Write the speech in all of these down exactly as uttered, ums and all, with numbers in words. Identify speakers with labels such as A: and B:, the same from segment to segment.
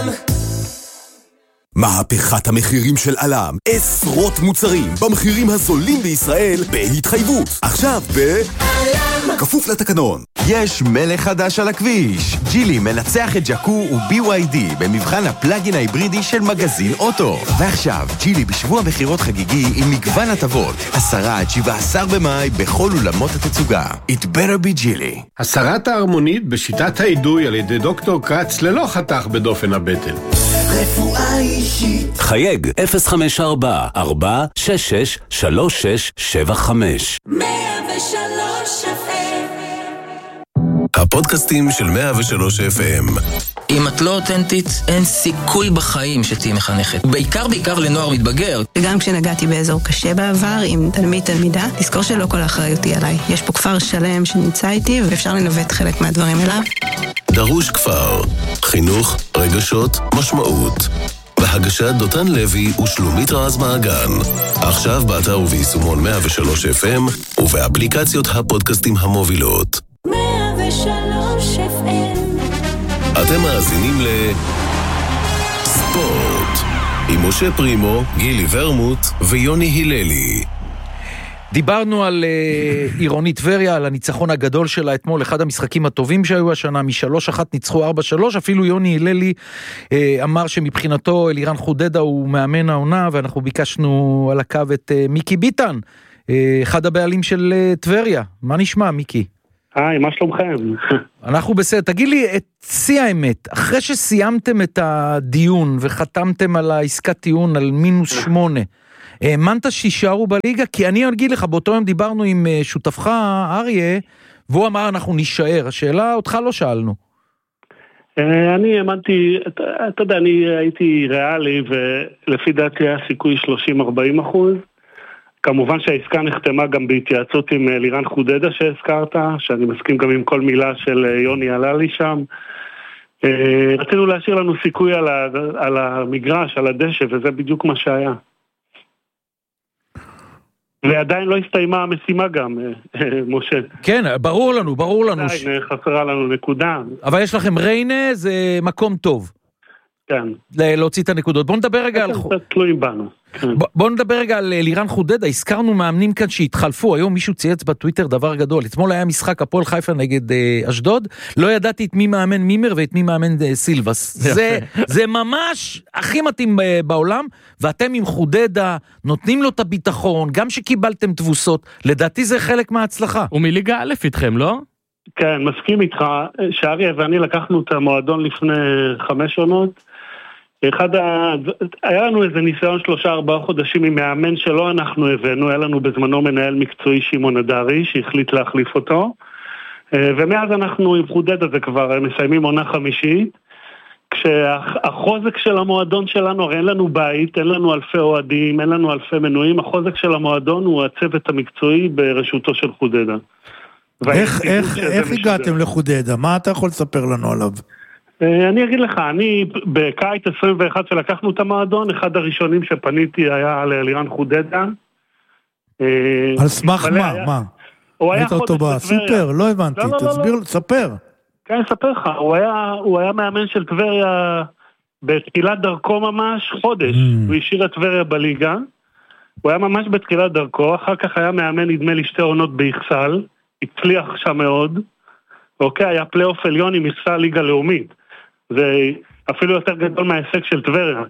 A: מהפכת המחירים של אלם, עשרות מוצרים במחירים הזולים בישראל בהתחייבות. עכשיו באלם, כפוף לתקנון.
B: יש מלך חדש על הכביש. ג'ילי מנצח את ג'קו ו-בי וואי די במבחן הפלאגין ההיברידי של מגזין אוטו. ועכשיו ג'ילי בשבוע מחירות חגיגי עם מגוון הטבות. עשרה עד שבעה עשר במאי בכל אולמות התצוגה. It better be ג'ילי.
C: הסרת ההרמונית בשיטת האידוי על ידי דוקטור קרץ ללא חתך בדופן הבטן.
D: רפואה אישית.
E: חייג אפס חמש ארבע ארבע שש שש שלוש שש שבע חמש.
D: מאה ושלוש אף אם.
E: הפודקאסטים של מאה ושלוש אף אם.
F: אם את לא אותנטית, אין סיכוי בחיים שתהי מחנכת. בעיקר בעיקר לנוער מתבגר.
G: וגם כשנגעתי באזור קשה בעבר עם תלמיד תלמידה, תזכור שלא כל האחריות היא עליי. יש פה כפר שלם שנמצא איתי ואפשר לנווט חלק מהדברים אליו.
E: דרוש כפר, חינוך, רגשות, משמעות. בהגשת דותן לוי ושלומית רז מעגן. עכשיו באתר וביישומון מאה ושלוש אף אם ובאפליקציות הפודקאסטים המובילות.
D: מאה ושלוש אף אם.
E: אתם מאזינים לספורט עם משה פרימו, גילי ורמוט ויוני היללי.
H: דיברנו על uh, עירונית טבריה, על הניצחון הגדול שלה אתמול, אחד המשחקים הטובים שהיו השנה, משלוש אחת ניצחו ארבע שלוש, אפילו יוני היללי uh, אמר שמבחינתו אלירן חודדה הוא מאמן העונה, ואנחנו ביקשנו על הקו את uh, מיקי ביטן, uh, אחד הבעלים של uh, טבריה. מה נשמע, מיקי?
I: היי, מה שלומכם?
H: אנחנו בסדר. תגיד לי את שיא האמת, אחרי שסיימתם את הדיון וחתמתם על העסקת טיעון על מינוס שמונה, האמנת שישארו בליגה? כי אני אגיד לך, באותו יום דיברנו עם שותפך אריה, והוא אמר אנחנו נשאר. השאלה אותך לא שאלנו.
I: אני האמנתי, אתה יודע, אני הייתי ריאלי, ולפי דעתי היה סיכוי שלושים ארבעים אחוז. כמובן שהעסקה נחתמה גם בהתייעצות עם אלירן חודדה שהזכרת, שאני מסכים גם עם כל מילה של יוני עלה לי שם. רצינו להשאיר לנו סיכוי על, ה, על המגרש, על הדשא, וזה בדיוק מה שהיה. ועדיין לא הסתיימה המשימה גם, משה.
H: כן, ברור לנו, ברור לנו.
I: עדיין חסרה לנו נקודה.
H: אבל יש לכם ריינה, זה מקום טוב.
I: כן.
H: להוציא את הנקודות. בואו נדבר רגע על...
I: תלויים בנו.
H: בואו נדבר רגע על אלירן חודדה. הזכרנו מאמנים כאן שהתחלפו. היום מישהו צייץ בטוויטר דבר גדול. אתמול היה משחק הפועל חיפה נגד אשדוד. לא ידעתי את מי מאמן מימר ואת מי מאמן סילבס. זה, זה ממש הכי מתאים בעולם. ואתם עם חודדה נותנים לו את הביטחון, גם שקיבלתם תבוסות. לדעתי זה חלק מההצלחה.
J: ומליגה א' איתכם, לא?
I: כן, מסכים איתך. שאריה ואני לקחנו את המועדון לפני חמש עונות. אחד ה... היה לנו איזה ניסיון שלושה ארבעה חודשים עם מאמן שלא אנחנו הבאנו, היה לנו בזמנו מנהל מקצועי שמעון אדרי שהחליט להחליף אותו, ומאז אנחנו עם חודדה זה כבר מסיימים עונה חמישית, כשהחוזק של המועדון שלנו, הרי אין לנו בית, אין לנו אלפי אוהדים, אין לנו אלפי מנויים, החוזק של המועדון הוא הצוות המקצועי ברשותו של חודדה.
K: איך, איך, איך הגעתם לחודדה? מה אתה יכול לספר לנו עליו?
I: אני אגיד לך, אני בקיץ עשרים ואחת שלקחנו את המועדון, אחד הראשונים שפניתי היה לאלירן חודדה.
K: על סמך מה? מה?
I: הוא היה
K: חודש בטבריה. סופר, לא הבנתי, תסביר, ספר.
I: כן, אספר לך, הוא היה מאמן של טבריה בתחילת דרכו ממש חודש, הוא השאיר את טבריה בליגה, הוא היה ממש בתחילת דרכו, אחר כך היה מאמן נדמה לי שתי עונות ביחסל, הצליח שם מאוד, אוקיי, היה פלייאוף עליון עם מכסה ליגה לאומית, זה אפילו יותר גדול מההישג של טבריה.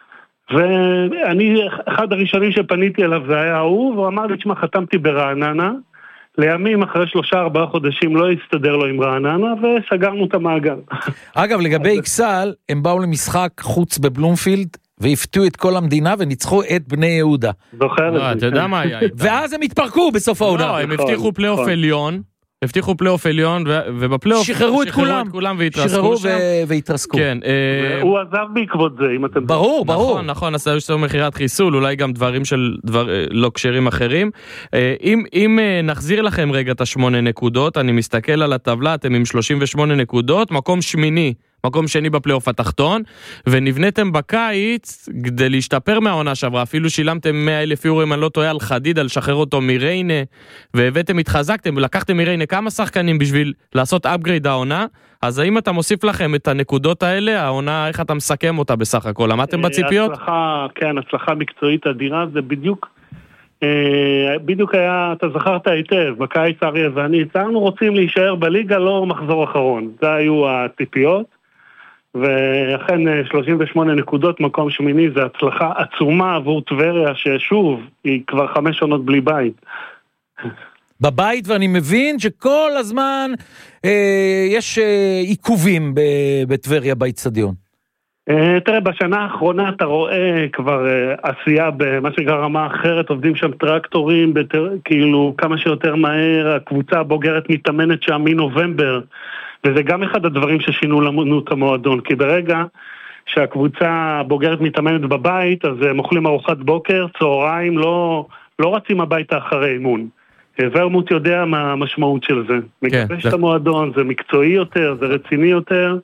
I: ואני, אחד הראשונים שפניתי אליו זה היה הוא, והוא אמר לי, תשמע, חתמתי ברעננה, לימים אחרי שלושה ארבעה חודשים לא הסתדר לו עם רעננה, וסגרנו את המעגל.
H: אגב, לגבי איקסל, הם באו למשחק חוץ בבלומפילד, והפתיעו את כל המדינה וניצחו את בני יהודה.
I: זוכר את זה.
J: אתה יודע מה היה איתם.
H: ואז הם התפרקו בסוף העונה.
J: לא, הם הבטיחו פלייאוף עליון, הבטיחו פלייאוף עליון, ובפלייאוף
H: שחררו את כולם,
J: והתרסקו שם.
H: והתרסקו.
J: כן.
I: הוא עזב בעקבות זה, אם אתם...
H: ברור, ברור.
J: נכון, נכון, עשו שם מחירת חיסול, אולי גם דברים של לא קשרים אחרים. אם נחזיר לכם רגע את השמונה נקודות, אני מסתכל על הטבלה, אתם עם שלושים ושמונה נקודות, מקום שמיני מקום שני בפלייאוף התחתון, ונבנתם בקיץ כדי להשתפר מהעונה שעברה, אפילו שילמתם מאה אלף יורו אם אני לא טועה על חדידה, לשחרר אותו מריינה, והבאתם, התחזקתם, ולקחתם מריינה כמה שחקנים בשביל לעשות אפגרייד העונה, אז האם אתה מוסיף לכם את הנקודות האלה, העונה, איך אתה מסכם אותה בסך הכל? למדתם בציפיות?
I: הצלחה, כן, הצלחה מקצועית אדירה, זה בדיוק, בדיוק היה, אתה זכרת היטב, בקיץ אריה ואני, הצענו רוצים להישאר בליגה, לא מחזור אחרון, זה היו הציפיות, ואכן שלושים ושמונה נקודות, מקום שמיני, זה הצלחה עצומה עבור טבריה, ששוב, היא כבר חמש שנות בלי בית.
H: בבית, ואני מבין שכל הזמן אה, יש אה, עיכובים בטבריה באצטדיון.
I: אה, תראה, בשנה האחרונה אתה רואה כבר אה, עשייה במה שנקרא רמה אחרת, עובדים שם טרקטורים, בתר, כאילו כמה שיותר מהר, הקבוצה הבוגרת מתאמנת שם מנובמבר, וזה גם אחד הדברים ששינו לנו את המועדון, כי ברגע שהקבוצה הבוגרת מתאמנת בבית, אז הם אוכלים ארוחת בוקר, צהריים, לא, לא רצים הביתה אחרי אימון. ורמוט יודע מה המשמעות של זה. מגבש את המועדון, זה מקצועי יותר, זה רציני יותר.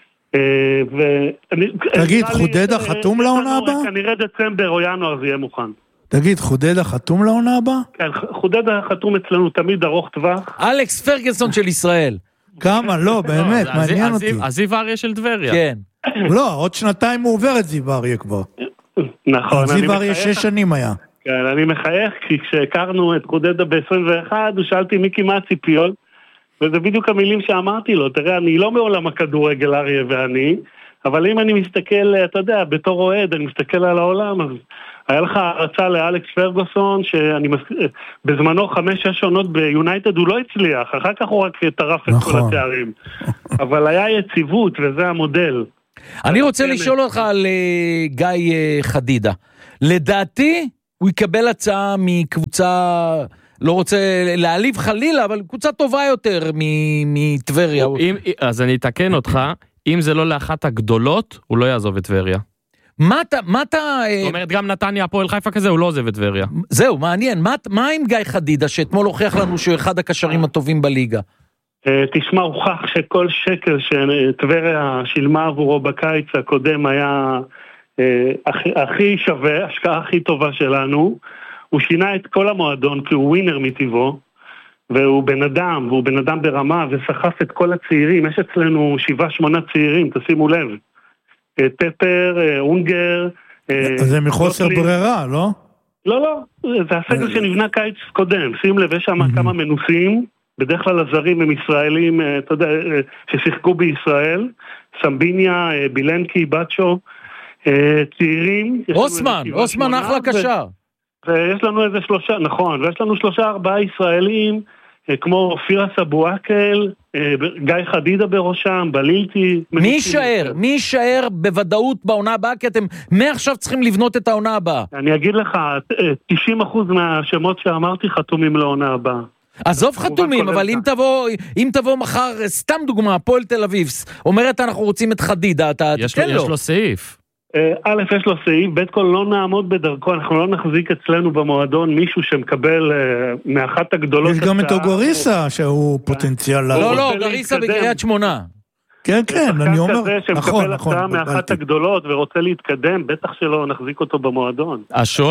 K: תגיד, חודדה חתום לעונה הבאה?
I: כנראה דצמבר או ינואר זה יהיה מוכן.
K: תגיד, חודדה חתום לעונה הבאה?
I: כן, חודדה חתום אצלנו תמיד ארוך טווח.
H: אלכס פרגסון של ישראל.
K: כמה? לא, באמת, מעניין אותי.
J: הזיו אריה של טבריה.
H: כן.
K: לא, עוד שנתיים הוא עובר את זיו אריה כבר.
I: נכון.
K: זיו אריה שש שנים היה.
I: כן, אני מחייך, כי כשהכרנו את חודדה ב-עשרים ואחת, הוא שאלתי מי כמעט ציפיות, וזה בדיוק המילים שאמרתי לו, תראה, אני לא מעולם הכדורגל אריה ואני, אבל אם אני מסתכל, אתה יודע, בתור אוהד, אני מסתכל על העולם, אז היה לך הרצאה לאלכס פרגוסון, שאני בזמנו חמש-שש עונות ביונייטד הוא לא הצליח, אחר כך הוא רק טרף את כל התארים. אבל היה יציבות, וזה המודל.
H: אני רוצה לשאול אותך על גיא חדידה. לדעתי, הוא יקבל הצעה מקבוצה, לא רוצה להעליב חלילה, אבל קבוצה טובה יותר מטבריה.
J: אז אני אתקן אותך, אם זה לא לאחת הגדולות, הוא לא יעזוב את טבריה.
H: מה אתה, מה אתה...
J: זאת אומרת, גם נתניה, הפועל חיפה כזה, הוא לא עוזב את טבריה.
H: זהו, מעניין. מה, מה עם גיא חדידה, שאתמול הוכיח לנו שהוא אחד הקשרים הטובים בליגה?
I: תשמע, הוכח שכל שקל שטבריה שילמה עבורו בקיץ הקודם היה הכי שווה, השקעה הכי טובה שלנו. הוא שינה את כל המועדון, כי הוא ווינר מטבעו, והוא בן אדם, והוא בן אדם ברמה, וסחף את כל הצעירים. יש אצלנו שבעה, שמונה צעירים, תשימו לב. טפר, אונגר.
K: זה מחוסר ברירה, לא?
I: לא, לא, זה הסגל שנבנה קיץ קודם. שים לב, יש שם כמה מנוסים, בדרך כלל הזרים הם ישראלים, אתה יודע, ששיחקו בישראל, סמביניה, בילנקי, בצ'ו, צעירים.
H: אוסמן, אוסמן אחלה קשר.
I: ויש לנו איזה שלושה, נכון, ויש לנו שלושה ארבעה ישראלים, כמו פירס אבו-עקל, גיא חדידה בראשם, בלילתי.
H: מי יישאר? מי יישאר בוודאות בעונה הבאה? כי אתם מעכשיו צריכים לבנות את העונה הבאה.
I: אני אגיד לך, תשעים אחוז מהשמות שאמרתי חתומים לעונה הבאה.
H: עזוב חתומים, אבל אם תבוא, אם תבוא מחר, סתם דוגמה, הפועל תל אביב, אומרת אנחנו רוצים את חדידה, אתה תתן לו.
J: יש לו סעיף.
I: א', יש לו סעיף, ב' כל לא נעמוד בדרכו, אנחנו לא נחזיק אצלנו במועדון מישהו שמקבל מאחת הגדולות.
K: יש גם את אוגריסה שהוא פוטנציאל.
H: לא, לא, אוגריסה בקריית שמונה.
K: כן, כן, אני אומר,
I: נכון, נכון. שמקבל הצעה מאחת הגדולות ורוצה להתקדם, בטח שלא נחזיק אותו במועדון.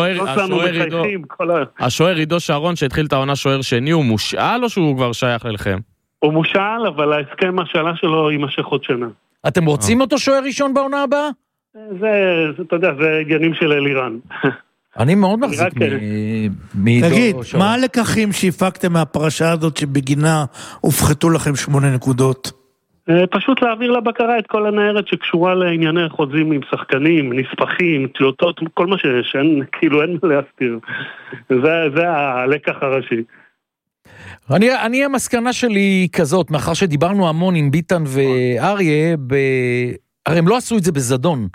J: השוער עידו שרון שהתחיל את העונה שוער שני, הוא מושאל או שהוא כבר שייך אליכם?
I: הוא מושאל, אבל ההסכם השאלה שלו יימשך עוד שנה.
H: אתם רוצים אותו שוער ראשון בעונה הבאה?
I: זה, אתה יודע, זה עניינים של אלירן.
H: אני מאוד מחזיק
K: מעידו. תגיד, מה הלקחים שהפקתם מהפרשה הזאת שבגינה הופחתו לכם שמונה נקודות?
I: פשוט להעביר לבקרה את כל הנערת שקשורה לענייני חוזים עם שחקנים, נספחים, תלותות, כל מה שאין, כאילו אין להסתיר. זה, זה הלקח הראשי.
H: אני, אני המסקנה שלי כזאת, מאחר שדיברנו המון עם ביטן ואריה, ב... הרי הם לא עשו את זה בזדון,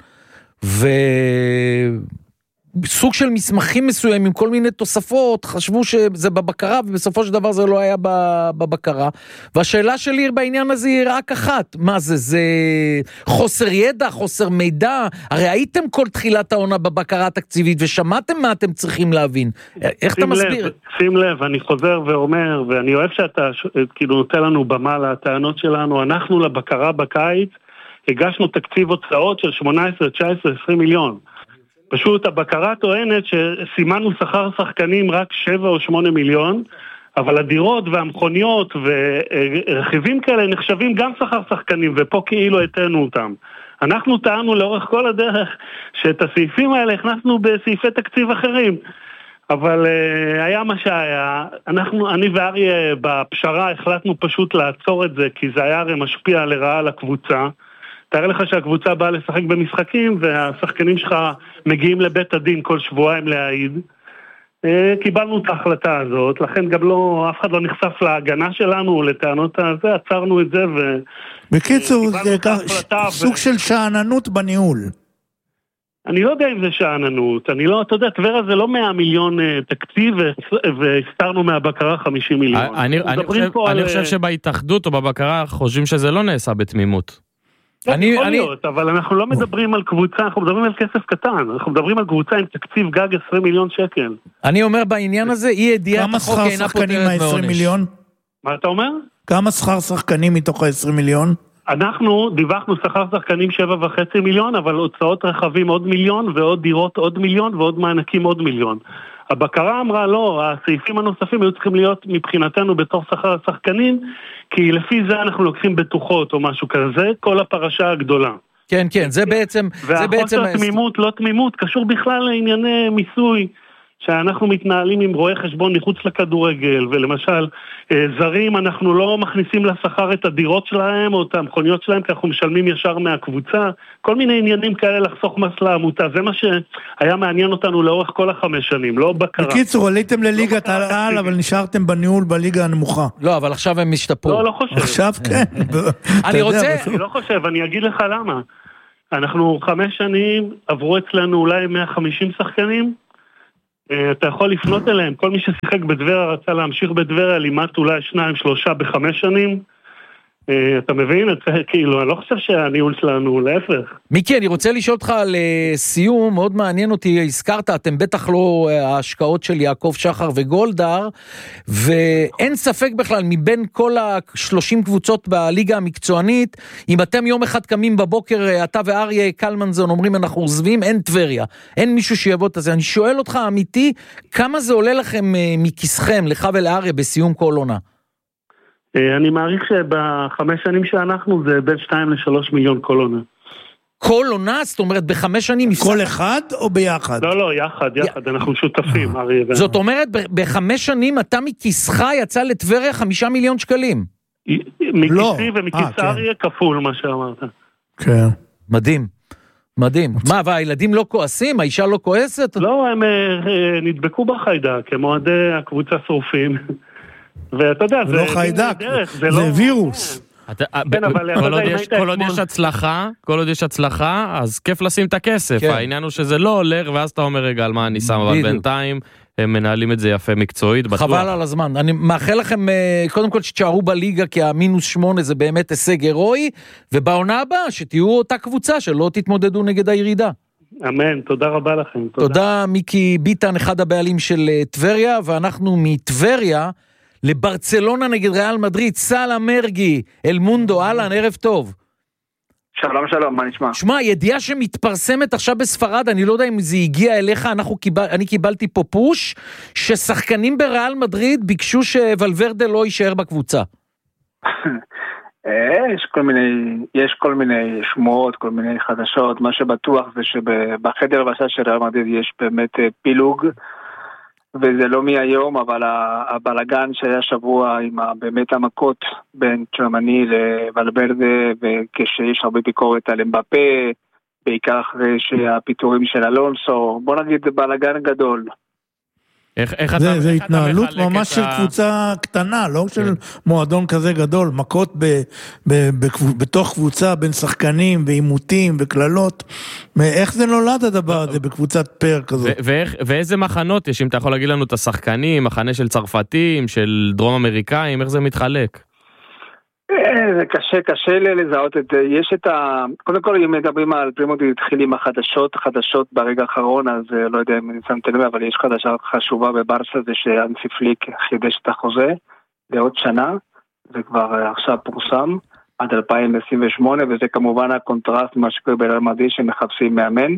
H: וסוג של מסמכים מסוים עם כל מיני תוספות, חשבו שזה בבקרה, ובסופו של דבר זה לא היה בבקרה, והשאלה שלי בעניין הזה היא רק אחת, מה זה, זה חוסר ידע, חוסר מידע, הרי הייתם כל תחילת העונה בבקרה התקציבית, ושמעתם מה אתם צריכים להבין, איך אתה מסביר?
I: שים לב, אני חוזר ואומר, ואני אוהב שאתה כאילו נותן לנו במה לטענות שלנו, אנחנו לבקרה בקיץ, הגשנו תקציב הוצאות של שמונה עשרה, תשע עשרה, עשרים מיליון. פשוט הבקרה טוענת שסימנו שכר שחקנים רק שבע או שמונה מיליון, אבל הדירות והמכוניות ורכיבים כאלה נחשבים גם שכר שחקנים, ופה כאילו התנו אותם. אנחנו טענו לאורך כל הדרך שאת הסעיפים האלה הכנסנו בסעיפי תקציב אחרים, אבל uh, היה מה שהיה. אנחנו, אני ואריה בפשרה החלטנו פשוט לעצור את זה, כי זה היה הרי משפיע לרעה על הקבוצה. תאר לך שהקבוצה באה לשחק במשחקים, והשחקנים שלך מגיעים לבית הדין כל שבועיים להעיד. קיבלנו את ההחלטה הזאת, לכן גם לא, אף אחד לא נחשף להגנה שלנו, לטענות הזה, עצרנו את זה ו...
K: בקיצור, זה סוג של שעננות בניהול.
I: אני לא יודע אם זה שעננות, אני לא, אתה יודע, טבריה זה לא מאה מיליון תקציב, והסתרנו מהבקרה חמישים מיליון.
J: אני חושב שבהתאחדות או בבקרה חושבים שזה לא נעשה בתמימות.
I: אני, יכול אני... להיות, אבל אנחנו לא מדברים על קבוצה, אנחנו מדברים על כסף קטן, אנחנו מדברים על קבוצה עם תקציב גג עשרים מיליון שקל.
H: אני אומר בעניין הזה, אי ידיעת החוק אינה פותרת מעונש.
I: מה אתה אומר?
K: כמה שכר שחקנים מתוך ה-עשרים מיליון?
I: אנחנו דיווחנו שכר שחקנים שבע וחצי מיליון, אבל הוצאות רכבים עוד מיליון, ועוד דירות עוד מיליון, ועוד מענקים עוד מיליון. הבקרה אמרה לא, הסעיפים הנוספים היו צריכים להיות מבחינתנו בתוך שכר השחקנים, כי לפי זה אנחנו לוקחים בטוחות או משהו כזה, כל הפרשה הגדולה.
H: כן, כן, זה בעצם...
I: והחוסר תמימות, לא תמימות, קשור בכלל לענייני מיסוי, שאנחנו מתנהלים עם רואי חשבון מחוץ לכדורגל, ולמשל, זרים אנחנו לא מכניסים לשכר את הדירות שלהם, או את המכוניות שלהם, כי אנחנו משלמים ישר מהקבוצה, כל מיני עניינים כאלה לחסוך מס לעמותה, זה מה שהיה מעניין אותנו לאורך כל החמש שנים, לא בקרה.
K: בקיצור, עליתם לליגת העל, אבל נשארתם בניהול בליגה הנמוכה.
H: לא, אבל עכשיו הם משתפרו.
I: לא, לא חושב.
K: עכשיו כן.
H: אני רוצה...
I: אני לא חושב, אני אגיד לך למה. אנחנו חמש שנים, עברו אצלנו אולי מאה וחמישים שחקנים, אתה יכול לפנות אליהם, כל מי ששיחק בדבריה רצה להמשיך בדבריה, לימד אולי שניים, שלושה בחמש שנים, אתה מבין? כאילו, אני לא חושב שהניהול שלנו, להפך.
H: מיקי, אני רוצה לשאול אותך על סיום, מאוד מעניין אותי, הזכרת, אתם בטח לא ההשקעות של יעקב שחר וגולדהר, ואין ספק בכלל, מבין כל ה-שלושים קבוצות בליגה המקצוענית, אם אתם יום אחד קמים בבוקר, אתה ואריה קלמנזון אומרים, אנחנו עוזבים, אין טבריה, אין מישהו שיבוא את זה. אני שואל אותך, אמיתי, כמה זה עולה לכם מכיסכם, לך ולאריה, בסיום כל עונה?
I: אני מעריך שבחמש שנים שאנחנו זה בין שתיים לשלוש מיליון כל עונה.
H: כל עונה? זאת אומרת בחמש שנים...
K: כל אחד או ביחד?
I: לא, לא, יחד, יחד, אנחנו שותפים.
H: זאת אומרת בחמש שנים אתה מכיסך יצא לטבריה חמישה מיליון שקלים.
I: מכיסי ומכיס אריה כפול מה שאמרת.
K: כן.
H: מדהים. מדהים. מה, והילדים לא כועסים? האישה לא כועסת?
I: לא, הם נדבקו בחיידק, הם אוהדי הקבוצה שורפים. ואתה יודע,
K: זה לא חיידק, זה וירוס.
J: כל עוד יש הצלחה, כל עוד יש הצלחה, אז כיף לשים את הכסף. העניין הוא שזה לא הולך, ואז אתה אומר, רגע, על מה אני שם, אבל בינתיים הם מנהלים את זה יפה מקצועית, בטוח.
H: חבל על הזמן. אני מאחל לכם, קודם כל שתשארו בליגה, כי המינוס שמונה זה באמת הישג הירואי, ובעונה הבאה שתהיו אותה קבוצה, שלא תתמודדו נגד הירידה.
I: אמן, תודה רבה לכם.
H: תודה, מיקי ביטן, אחד הבעלים של טבריה, ואנחנו מטבריה, לברצלונה נגד ריאל מדריד, סאלה מרגי, אל מונדו, אהלן, ערב טוב.
L: שלום, שלום, מה נשמע?
H: שמע, ידיעה שמתפרסמת עכשיו בספרד, אני לא יודע אם זה הגיע אליך, אנחנו קיבל, אני קיבלתי פה פוש, ששחקנים בריאל מדריד ביקשו שוולברדה לא יישאר בקבוצה.
L: יש כל מיני, יש כל מיני שמועות, כל מיני חדשות, מה שבטוח זה שבחדר ובשעה של ריאל מדריד יש באמת פילוג, וזה לא מהיום, אבל הבלגן שהיה שבוע עם באמת המכות בין צ'רמני לוולברדה, וכשיש הרבה ביקורת על אמבפה, בעיקר אחרי שהפיתורים של אלונסו, בוא נגיד בלגן גדול.
J: איך, איך
K: זה,
J: אתה,
K: זה
J: איך
K: התנהלות ממש של ה... קבוצה קטנה, לא של מועדון כזה גדול, מכות ב, ב, ב, בתוך קבוצה בין שחקנים ועימותים וכללות. איך זה נולד הדבר הזה בקבוצת פר כזאת?
J: ו- ואיך, ואיזה מחנות יש, אם אתה יכול להגיד לנו את השחקנים, מחנה של צרפתים, של דרום אמריקאים, איך זה מתחלק?
L: זה קשה, קשה לזהות את זה. יש את ה... קודם כל, אם מדברים על פרימודי, התחיל עם החדשות, חדשות ברגע האחרון, אז לא יודע אם אני שמתי לב, אבל יש חדשה חשובה בברסה, זה שאנסי פליק חידש את החוזה לעוד שנה, זה כבר עכשיו פורסם, עד אלפיים עשרים ושמונה, וזה כמובן הקונטרסט מה שקורה בריאל מדריד שמחפשים מאמן.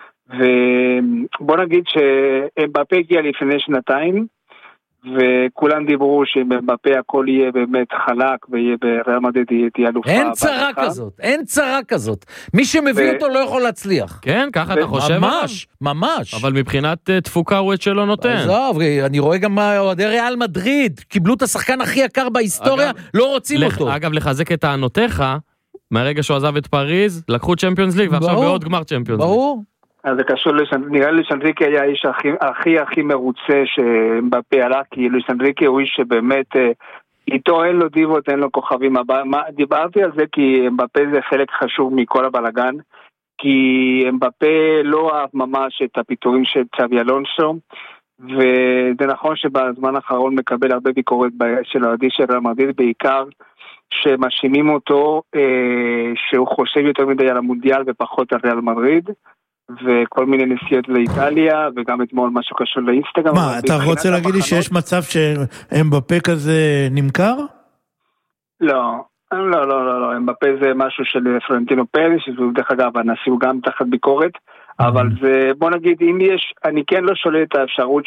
L: ובוא נגיד שאמבפה הגיע לפני שנתיים, וכולם דיברו שבמבפה הכל יהיה באמת חלק, ויהיה בריאל מדריד תהיה אלופה.
H: אין צרה כזאת, אין צרה כזאת. מי שמביא אותו לא יכול להצליח.
J: כן, ככה אתה חושב?
H: ממש, ממש.
J: אבל מבחינת תפוקה הוא את שלא נותן.
H: עזוב, אני רואה גם אוהדי ריאל מדריד, קיבלו את השחקן הכי יקר בהיסטוריה, לא רוצים אותו.
J: אגב, לחזק את טענותיך, מהרגע שהוא עזב את פריז, לקחו צ'מפיונס ליג, ועכשיו בעוד גמר צ'מפיונס ליג.
H: ברור.
L: אז זה קשור, נראה לי שאנריקה היה האיש הכי הכי מרוצה שמבפה עלה, כי לואיס אנריקה הוא איש שבאמת איתו אין לו דיבות, אין לו כוכבים. דיברתי על זה כי מבפה זה חלק חשוב מכל הבלגן, כי מבפה לא אהב ממש את הפיתורים של צ'אבי אלונסו, וזה נכון שבזמן האחרון מקבל הרבה ביקורת של האוהדים של ריאל מדריד, בעיקר שמאשימים אותו שהוא חושב יותר מדי על המונדיאל ופחות על ריאל מדריד, וכל מיני נסיעות לאיטליה, וגם אתמול משהו קשור לאינסטגרם.
K: מה, אתה רוצה להגיד לי שיש מצב שאמבפה כזה נמכר?
L: לא, לא, לא, לא, לא, אמבפה זה משהו של פלורנטינו פרז, שזה דרך אגב, הנשיא הוא גם תחת ביקורת, אבל זה, בוא נגיד, אם יש, אני כן לא שולל את האפשרות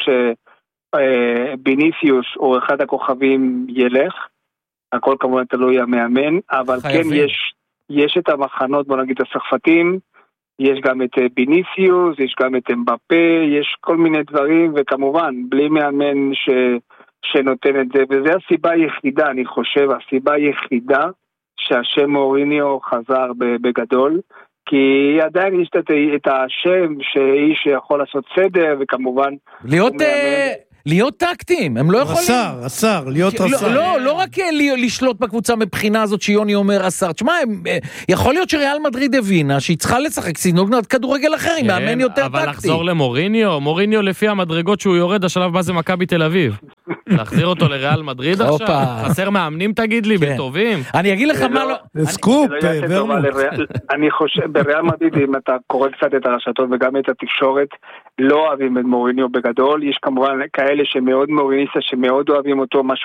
L: שביניסיוס או אחד הכוכבים ילך, הכל כמובן תלוי המאמן, אבל כן יש, יש את המחנות, בוא נגיד, הצרפתים, יש גם את ביניסיוס, יש גם את אמבפה, יש כל מיני דברים, וכמובן, בלי מאמן ש... שנותן את זה, וזה הסיבה היחידה, אני חושב, הסיבה היחידה שהשם מוריניו חזר בגדול, כי עדיין יש את השם שאיש יכול לעשות סדר, וכמובן...
H: להיות... להיות טקטיים, הם לא יכולים...
K: רס"ר, רס"ר, להיות רס"ר.
H: לא, לא רק לשלוט בקבוצה מבחינה הזאת שיוני אומר רס"ר. תשמע, יכול להיות שריאל מדריד הבינה שהיא צריכה לשחק סגנון כדורגל אחר, היא מאמן יותר טקטי.
J: אבל לחזור למוריניו, מוריניו לפי המדרגות שהוא יורד, השלב הבא זה מכבי תל אביב. להחזיר אותו לריאל מדריד עכשיו? חסר מאמנים תגיד לי, בטובים?
H: אני אגיד לך מה לא...
K: סקופ, ורמוט.
L: אני חושב, בריאל מדריד, אם אתה קורא קצת את הרשתות וגם את התקשורת, לא אוהבים את מוריניו בגדול, יש כמובן כאלה שמאוד מוריניסטה, שמאוד אוהבים אותו, מה